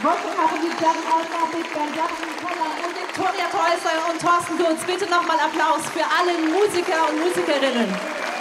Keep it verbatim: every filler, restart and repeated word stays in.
Working auf die German All-Star Big Band, Jasmin Keller und Victoria Preußer und Thorsten Dutz. Bitte nochmal Applaus für alle Musiker und Musikerinnen.